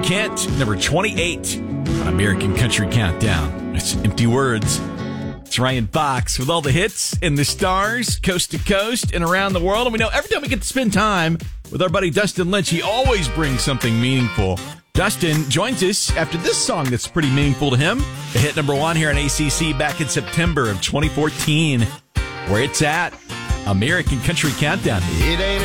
Kent, number 28 on American Country Countdown. It's Empty Words. It's Ryan Fox with all the hits and the stars, coast to coast and around the world. And we know every time we get to spend time with our buddy Dustin Lynch, he always brings something meaningful. Dustin joins us after this song that's pretty meaningful to him. The hit number 1 here on ACC back in September of 2014. Where it's at, American Country Countdown. It ain't